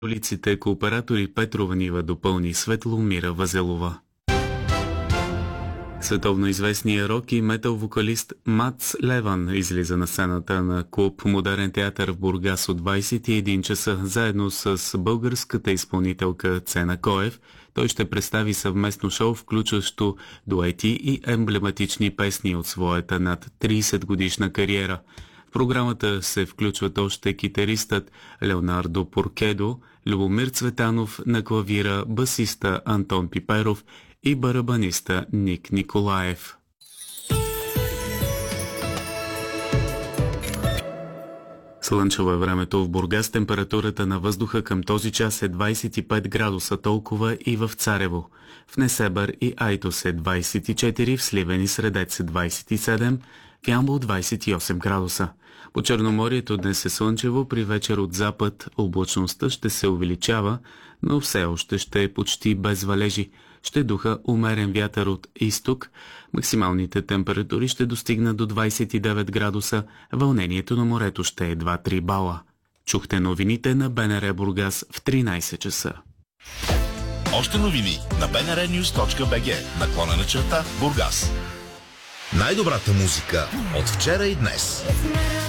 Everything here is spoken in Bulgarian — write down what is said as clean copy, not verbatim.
улиците кооператори Петрова нива допълни Светломира Възелова. Световно известният рок и метал вокалист Мац Леван излиза на сцената на клуб Модерен театър в Бургас от 21 часа заедно с българската изпълнителка Цена Коев. Той ще представи съвместно шоу, включващо дуети и емблематични песни от своята над 30 годишна кариера. В програмата се включват още китаристът Леонардо Поркедо, Любомир Цветанов на клавира, басиста Антон Пиперов и барабаниста Ник Николаев. Слънчево е времето в Бургас. Температурата на въздуха към този час е 25 градуса, толкова и в Царево. В Несебър и Айтос е 24, в Сливен и Средец е 27, в Ямбол 28 градуса. По Черноморието днес е слънчево, при вечер от запад облачността ще се увеличава, но все още ще е почти без валежи. Ще духа умерен вятър от изток. Максималните температури ще достигнат до 29 градуса. Вълнението на морето ще е 2-3 бала. Чухте новините на БНР Бургас в 13 часа. Още новини на bnrnews.bg /Бургас. Най-добрата музика от вчера и днес.